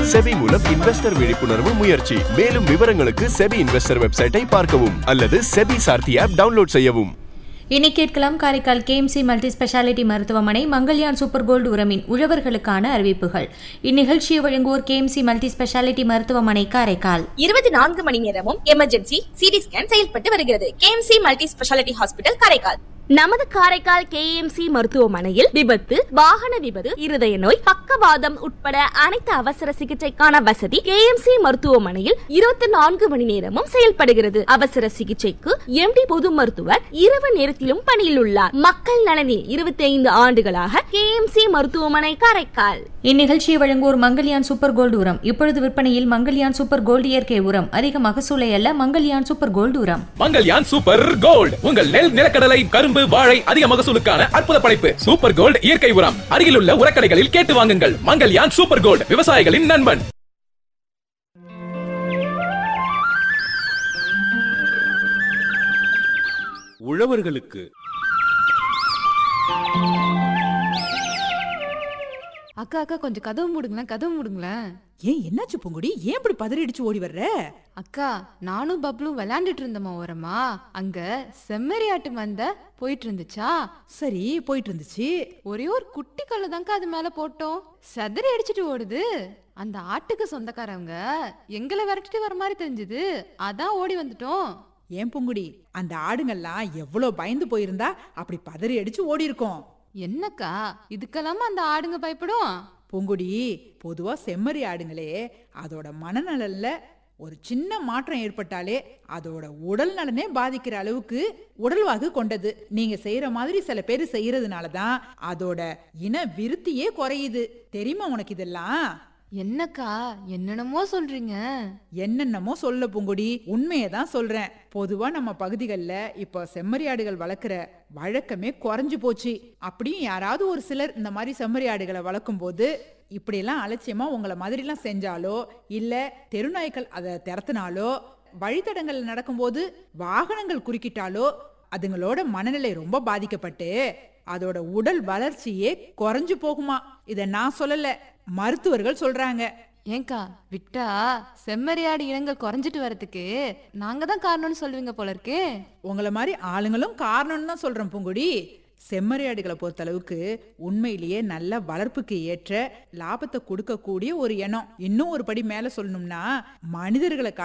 SEBI மூலம் investor விழிப்புணர்வு முயற்சி. மேலும் விவரங்களுக்கு செபி இன்வெஸ்டர் வெப்சைட்டை பார்க்கவும் அல்லது செபி சார்த்தி ஆப் டவுன்லோட் செய்யவும். இனி கேட்கலாம் காரைக்கால் கேஎம்சி மல்டி ஸ்பெஷாலிட்டி மருத்துவமனை மங்கல்யான் சூப்பர் கோல்டு உரமின் உழவர்களுக்கான அறிவிப்புகள். இந்நிகழ்ச்சியை வழங்குவோர் கேஎம்சி மல்டி ஸ்பெஷாலிட்டி மருத்துவமனை காரைக்கால். 24 மணி நேரமும் எமர்ஜென்சி சிடி ஸ்கேன் செயல்பட்டு வருகிறது. KMC multi speciality hospital Karaikal. நமது காரைக்கால் கேஎம்சி மருத்துவமனையில் விபத்து, வாகன விபத்து, இருதய நோய், பக்கவாதம் உட்பட அனைத்து அவசர சிகிச்சைக்கான வசதி கேஎம்சி மருத்துவமனையில் 24 மணி நேரமும் செயல்படுகிறது. அவசர சிகிச்சைக்கு எம்டி பொது மருத்துவர் இரவு நேரத்திலும் பணியில் உள்ளார். மக்கள் நலனில் 25 ஆண்டுகளாக கேஎம்சி மருத்துவமனை காரைக்கால். இந்நிகழ்ச்சியை வழங்குவோர் மங்கல்யான் சூப்பர் கோல்டு உரம். இப்பொழுது விற்பனையில் மங்கல்யான் சூப்பர் கோல்டு இயற்கை உரம். அதிக மகசூலை அல்ல, மங்கல்யான் சூப்பர் கோல்டு உரம். மங்கல்யான் சூப்பர் கோல்டு உங்கள் நெல், நிலக்கடலை, கரும்பு, வாழை அதிக மகசூலுக்கான அற்புத படைப்பு. சூப்பர் கோல்டு இயற்கை உரம். அருகிலுள்ள உரக்கடைகளில் கேட்டு வாங்குங்கள். மங்கல்யான் சூப்பர் கோல்டு, விவசாயிகளின் நண்பன். உழவர்களுக்கு அக்கா அக்கா கொஞ்சம் கதவு மூடுங்களேன். ஏன் என்னாச்சு பூங்குடி? ஏன் இப்படி பதறிடிச்சு ஓடி வர்ற? அக்கா, நானும் பப்ளும் விளையாண்டுட்டு இருந்தோமா ஓரமா, அங்க செம்மறியாட்டு மந்த போயிட்டு இருந்துச்சா. சரி, போயிட்டு இருந்துச்சு. ஒரே ஒரு குட்டி கல்லு தாங்க அது மேல போட்டோம், செதறி அடிச்சிட்டு ஓடுது. அந்த ஆட்டுக்கு சொந்தக்காரவங்க எங்களை விரட்டிட்டு வர மாதிரி தெரிஞ்சது, அதான் ஓடி வந்துட்டோம். ஏன் பூங்குடி, அந்த ஆடுங்கள்லாம் எவ்வளவு பயந்து போயிருந்தா அப்படி பதறி அடிச்சு ஓடி இருக்கும். என்னக்கா இதுக்கெல்லாமா அந்த ஆடுங்க பயப்படும்? பூங்குடி, பொதுவா செம்மறி ஆடுங்களே அதோட மனநலன்ல ஒரு சின்ன மாற்றம் ஏற்பட்டாலே அதோட உடல் நலனே பாதிக்கிற அளவுக்கு உடல்வாகு கொண்டது. நீங்க செய்யற மாதிரி சில பேர் செய்யறதுனாலதான் அதோட இன விருத்தியே குறையுது. தெரியுமா உனக்கு இதெல்லாம்? என்னக்கா என்னென்னமோ சொல்றீங்க? என்னென்னமோ சொல்ல பூங்குடி, உண்மையதான் சொல்றேன். பொதுவா நம்ம பகுதிகளில் இப்ப செம்மறி ஆடுகள் வளர்க்குற வழக்கமே குறைஞ்சு போச்சு. அப்படியும் யாராவது ஒரு சிலர் இந்த மாதிரி செம்மறி ஆடுகளை வளர்க்கும் போது இப்படியெல்லாம் அலட்சியமா உங்களை மாதிரிலாம் செஞ்சாலோ இல்ல தெருநாய்கள் அதை திறத்தினாலோ, வழித்தடங்கள் நடக்கும்போது வாகனங்கள் குறுக்கிட்டாலோ அதுங்களோட மனநிலை ரொம்ப பாதிக்கப்பட்டு அதோட உடல் வளர்ச்சியே குறைஞ்சு போகுமா. இத நான் சொல்லல, மருத்துவர்கள் சொல்றாங்க. ஏங்கா விட்டா செம்மறியாடு இனங்கள் குறைஞ்சிட்டு வரதுக்கு நாங்க தான் காரணம்னு சொல்லுவீங்க போல இருக்கே. உங்களை மாதிரி ஆளுங்களும் காரணம்னு தான் சொல்றேன் பூங்குடி. செம்மறியாடுகளை பொறுத்த அளவுக்கு உண்மையிலேயே நல்ல வளர்ப்புக்கு ஏற்ற லாபத்தை கொடுக்கக்கூடிய ஒரு இனம். இன்னும் ஒரு படி மேல சொல்லணும்னா மனிதர்களை